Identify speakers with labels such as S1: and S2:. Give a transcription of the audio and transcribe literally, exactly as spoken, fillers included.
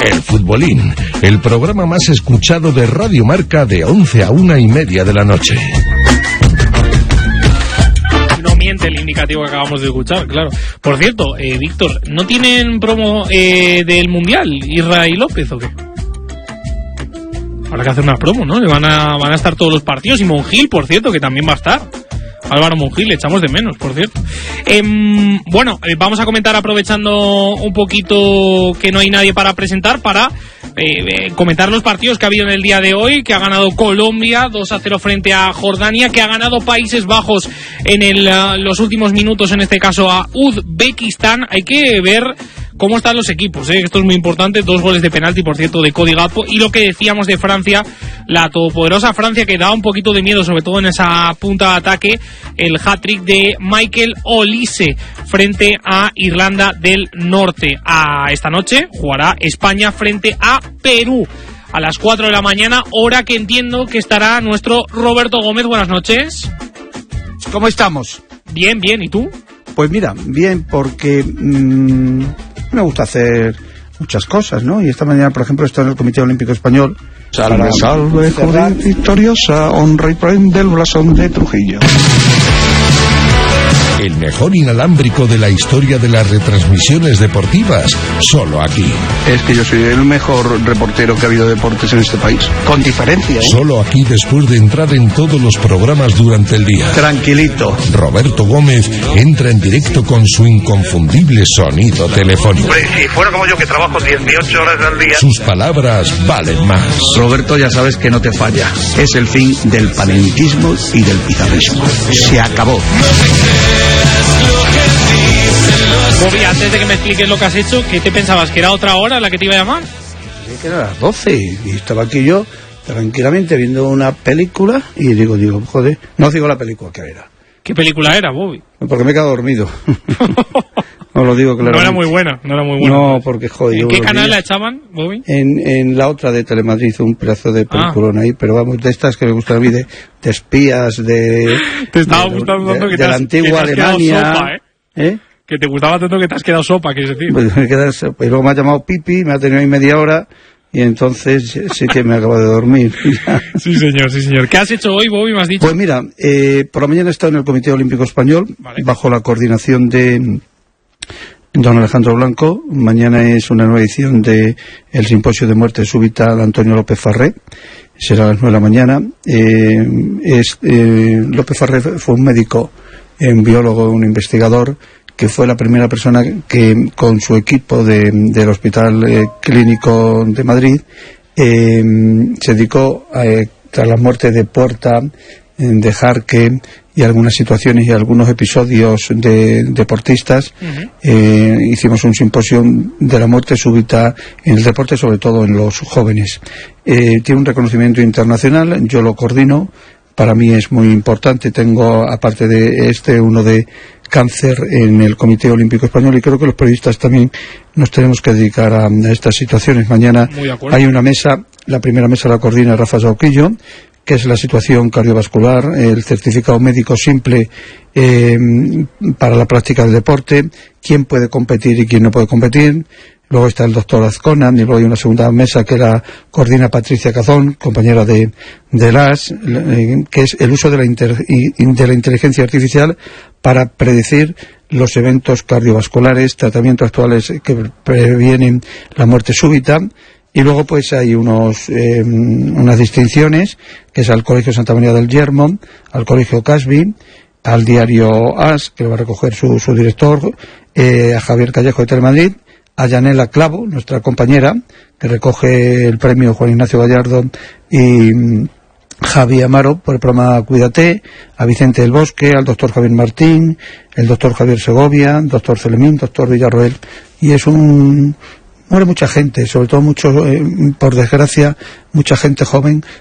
S1: El Futbolín, el programa más escuchado de Radio Marca de once a una y media de la noche.
S2: No miente el indicativo que acabamos de escuchar, claro. Por cierto, eh, Víctor, ¿no tienen promo eh, del Mundial, Isra y López o qué? Habrá que hacer una promo, ¿no? Le van a, van a estar todos los partidos. Y Monjil, por cierto, que también va a estar. Álvaro Monjil, le echamos de menos, por cierto. Eh, bueno, eh, vamos a comentar, aprovechando un poquito que no hay nadie para presentar, para eh, eh, comentar los partidos que ha habido en el día de hoy, que ha ganado Colombia dos a cero frente a Jordania, que ha ganado Países Bajos en el, uh, los últimos minutos, en este caso a Uzbekistán. Hay que ver cómo están los equipos, ¿eh? Esto es muy importante. Dos goles de penalti, por cierto, de Cody Gakpo. Y lo que decíamos de Francia, la todopoderosa Francia, que da un poquito de miedo, sobre todo en esa punta de ataque, el hat-trick de Michael Olise frente a Irlanda del Norte. A esta noche jugará España frente a Perú a las cuatro de la mañana, hora que entiendo que estará nuestro Roberto Gómez. Buenas noches.
S3: ¿Cómo estamos?
S2: Bien, bien. ¿Y tú?
S3: Pues mira, bien, porque mmm, me gusta hacer muchas cosas, ¿no? Y esta mañana, por ejemplo, estoy en el Comité Olímpico Español.
S4: Salve, salve, Judith victoriosa, honra y prende el blasón de Trujillo.
S1: El mejor inalámbrico de la historia de las retransmisiones deportivas, solo aquí.
S4: Es que yo soy el mejor reportero que ha habido de deportes en este país, con diferencia, ¿eh?
S1: Solo aquí, después de entrar en todos los programas durante el día.
S4: Tranquilito.
S1: Roberto Gómez entra en directo con su inconfundible sonido telefónico.
S5: Hombre, si fuera como yo, que trabajo dieciocho horas al día.
S1: Sus palabras valen más.
S4: Roberto, ya sabes que no te falla. Es el fin del panenquismo y del pizarrismo. Se acabó.
S2: Bobby, antes de que me expliques lo que has hecho, ¿qué te pensabas? ¿Que era otra hora la que te iba a llamar?
S3: Sí, que era las doce y estaba aquí yo tranquilamente viendo una película y digo, digo, joder, no digo la película que era.
S2: ¿Qué película era, Bobby?
S3: Porque me he quedado dormido. No lo digo claramente.
S2: No era muy buena, no era muy buena.
S3: No, porque joder.
S2: ¿En qué canal la echaban, Bobby?
S3: En, en la otra de Telemadrid, un pedazo de peliculón ah. ahí, pero vamos, de estas que me gustan a mí, de, de espías, de...
S2: Te estaba
S3: de,
S2: gustando tanto
S3: de,
S2: que
S3: de
S2: te has,
S3: la antigua
S2: que te has
S3: Alemania.
S2: Sopa, ¿eh?
S3: ¿Eh?
S2: Que te gustaba tanto que te has quedado sopa, quieres decir.
S3: Pues me quedas, y luego me ha llamado Pipi, me ha tenido ahí media hora, y entonces sí que me acabo de dormir.
S2: Sí, señor, sí, señor. ¿Qué has hecho hoy, Bobby, me has dicho?
S3: Pues mira, eh, por la mañana he estado en el Comité Olímpico Español, vale, bajo la coordinación de don Alejandro Blanco. Mañana es una nueva edición de el simposio de muerte súbita de Antonio López Farré. Será a las nueve de la mañana. Eh, es, eh, López Farré fue un médico, un biólogo, un investigador, que fue la primera persona que, con su equipo de, del Hospital eh, Clínico de Madrid, eh, se dedicó a, eh, tras la muerte de Puerta, de Jarque y algunas situaciones y algunos episodios de deportistas. Uh-huh. eh, hicimos un simposio de la muerte súbita en el deporte, sobre todo en los jóvenes. Eh, tiene un reconocimiento internacional, yo lo coordino, para mí es muy importante. Tengo, aparte de este, uno de cáncer en el Comité Olímpico Español, y creo que los periodistas también nos tenemos que dedicar a, a estas situaciones. Mañana hay una mesa, la primera mesa la coordina Rafa Sauquillo, que es la situación cardiovascular, el certificado médico simple eh, para la práctica del deporte, quién puede competir y quién no puede competir. Luego está el doctor Azcona, y luego hay una segunda mesa que la coordina Patricia Cazón, compañera de, de L A S, eh, que es el uso de la, inter, de la inteligencia artificial para predecir los eventos cardiovasculares, tratamientos actuales que previenen la muerte súbita. Y luego pues hay unos eh, unas distinciones, que es al Colegio Santa María del Yermo, al Colegio Casby, al diario A S, que lo va a recoger su, su director, eh, a Javier Callejo de Telemadrid, a Yanela Clavo, nuestra compañera, que recoge el premio Juan Ignacio Gallardo, y mm, Javi Amaro por el programa Cuídate, a Vicente del Bosque, al doctor Javier Martín, el doctor Javier Segovia, doctor Celemín, doctor Villarroel, y es un... muere mucha gente, sobre todo mucho, eh, por desgracia, mucha gente joven